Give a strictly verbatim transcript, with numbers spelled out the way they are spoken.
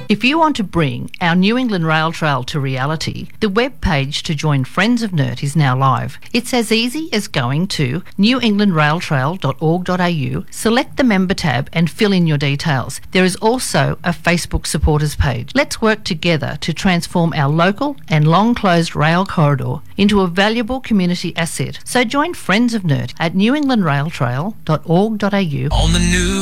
If you want to bring our New England Rail Trail to reality, the web page to join Friends of N E R T is now live. It's as easy as going to new england rail trail dot org dot a u, select the member tab and fill in your details. There is also a Facebook supporters page. Let's work together to transform our local and long-closed rail corridor into a valuable community asset. So join Friends of N E R T at new england rail trail dot org dot a u. On the new